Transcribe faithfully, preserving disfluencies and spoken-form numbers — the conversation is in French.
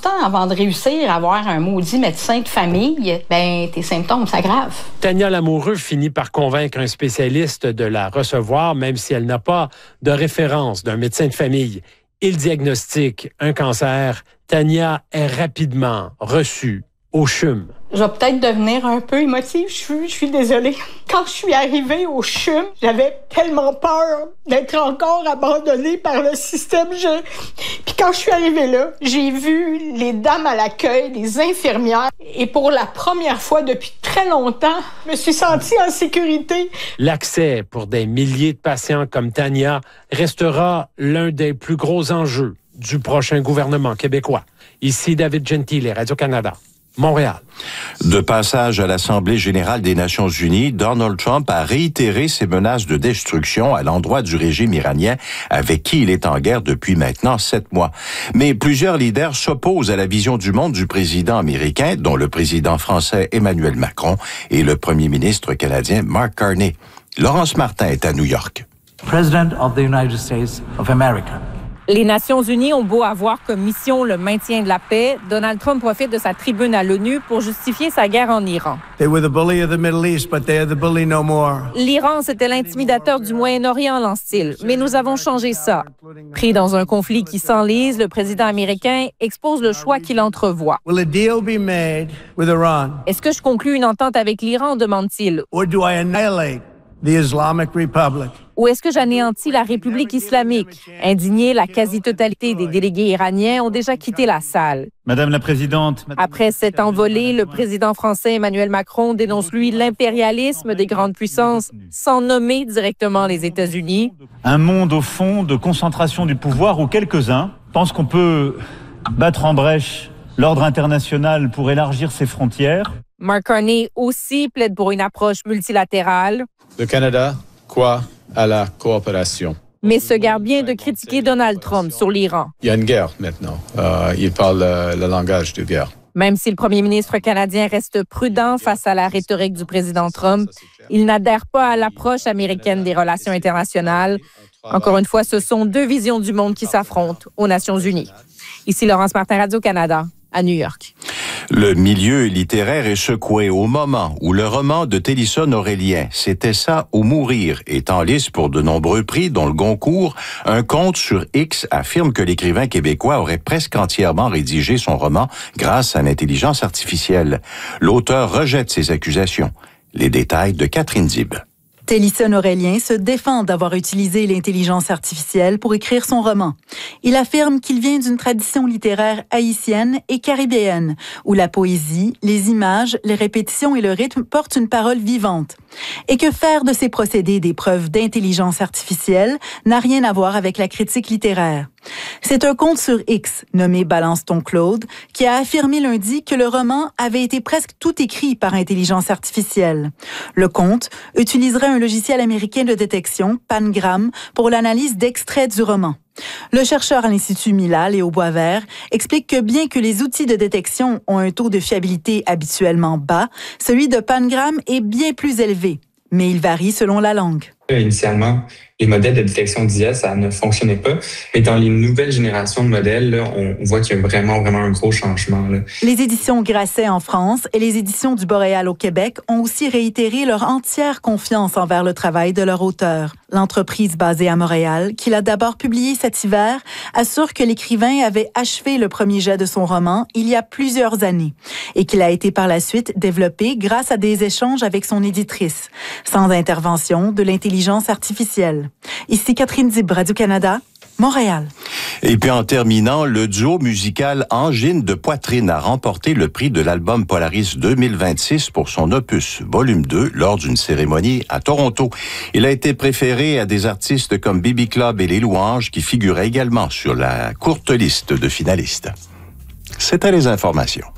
temps avant de réussir à avoir un maudit médecin de famille, ben tes symptômes s'aggravent. Tania Lamoureux finit par convaincre un spécialiste de la recevoir, même si elle n'a pas de référence d'un médecin de famille. Il diagnostique un cancer. Tania est rapidement reçue au C H U M. Je vais peut-être devenir un peu émotive, je suis, je suis désolée. Quand je suis arrivée au C H U M, j'avais tellement peur d'être encore abandonnée par le système. Je... Puis quand je suis arrivée là, j'ai vu les dames à l'accueil, les infirmières, et pour la première fois depuis très longtemps, je me suis sentie en sécurité. L'accès pour des milliers de patients comme Tania restera l'un des plus gros enjeux du prochain gouvernement québécois. Ici David Gentile, Radio-Canada. Montréal. De passage à l'Assemblée générale des Nations unies, Donald Trump a réitéré ses menaces de destruction à l'endroit du régime iranien avec qui il est en guerre depuis maintenant sept mois. Mais plusieurs leaders s'opposent à la vision du monde du président américain, dont le président français Emmanuel Macron et le premier ministre canadien Mark Carney. Laurence Martin est à New York. President of the United States of America. Les Nations unies ont beau avoir comme mission le maintien de la paix, Donald Trump profite de sa tribune à l'ONU pour justifier sa guerre en Iran. They were the bully of the Middle East, but they are the bully no more. L'Iran, c'était l'intimidateur du Moyen-Orient, lance-t-il. Mais nous avons changé ça. Pris dans un conflit qui s'enlise, le président américain expose le choix qu'il entrevoit. Will a deal be made with Iran? Est-ce que je conclus une entente avec l'Iran, demande-t-il. Or do I annihilate the Islamic Republic? Ou est-ce que j'anéantis la République islamique? Indignés, la quasi-totalité des délégués iraniens ont déjà quitté la salle. Madame la Présidente... Madame... Après cette envolée, le président français Emmanuel Macron dénonce, lui, l'impérialisme des grandes puissances sans nommer directement les États-Unis. Un monde, au fond, de concentration du pouvoir où quelques-uns pensent qu'on peut battre en brèche l'ordre international pour élargir ses frontières. Mark Carney aussi plaide pour une approche multilatérale. Le Canada croit à la coopération. Mais se garde bien de critiquer Donald Trump sur l'Iran. Il y a une guerre maintenant. Euh, il parle euh, le langage de guerre. Même si le premier ministre canadien reste prudent face à la rhétorique du président Trump, il n'adhère pas à l'approche américaine des relations internationales. Encore une fois, ce sont deux visions du monde qui s'affrontent aux Nations unies. Ici Laurence Martin, Radio-Canada, à New York. Le milieu littéraire est secoué au moment où le roman de Télison Aurélien, C'était ça ou mourir, est en lice pour de nombreux prix, dont le Goncourt. Un compte sur X affirme que l'écrivain québécois aurait presque entièrement rédigé son roman grâce à l'intelligence artificielle. L'auteur rejette ces accusations. Les détails de Catherine Dib. Télison Aurélien se défend d'avoir utilisé l'intelligence artificielle pour écrire son roman. Il affirme qu'il vient d'une tradition littéraire haïtienne et caribéenne, où la poésie, les images, les répétitions et le rythme portent une parole vivante. Et que faire de ces procédés des preuves d'intelligence artificielle n'a rien à voir avec la critique littéraire. C'est un compte sur X, nommé Balance ton Claude, qui a affirmé lundi que le roman avait été presque tout écrit par intelligence artificielle. Le compte utiliserait un logiciel américain de détection, Pangram, pour l'analyse d'extraits du roman. Le chercheur à l'Institut Mila, Léo Boisvert, explique que bien que les outils de détection ont un taux de fiabilité habituellement bas, celui de Pangram est bien plus élevé, mais il varie selon la langue. Initialement, les modèles de détection d'I A, ça ne fonctionnait pas. Mais dans les nouvelles générations de modèles, là, on voit qu'il y a vraiment, vraiment un gros changement. Là. Les éditions Grasset en France et les éditions du Boréal au Québec ont aussi réitéré leur entière confiance envers le travail de leur auteur. L'entreprise basée à Montréal, qui l'a d'abord publié cet hiver, assure que l'écrivain avait achevé le premier jet de son roman il y a plusieurs années et qu'il a été par la suite développé grâce à des échanges avec son éditrice, sans intervention de l'intelligence artificielle. Ici Catherine Dib, Radio-Canada, Montréal. Et puis en terminant, le duo musical Angine de poitrine a remporté le prix de l'album Polaris deux mille vingt-six pour son opus volume deux lors d'une cérémonie à Toronto. Il a été préféré à des artistes comme B B Club et Les Louanges qui figuraient également sur la courte liste de finalistes. C'était les informations.